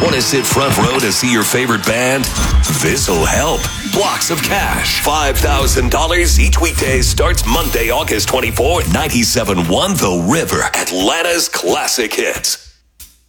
Want to sit front row to see your favorite band? This'll help. Blocks of cash. $5,000 each weekday starts Monday, August 24th. 97.1 The River, Atlanta's classic hits.